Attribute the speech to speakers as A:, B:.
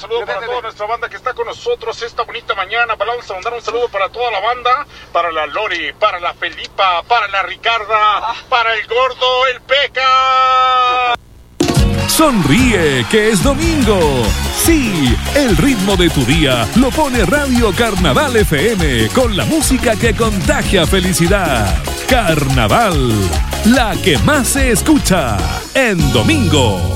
A: saludo para toda nuestra banda que está con nosotros esta bonita mañana. Vamos a mandar un saludo para toda la banda, para la Lori, para la Felipa, para la Ricarda, para el Gordo, el Peca.
B: Sonríe, que es domingo. Sí, el ritmo de tu día lo pone Radio Carnaval FM con la música que contagia felicidad. Carnaval, la que más se escucha en domingo.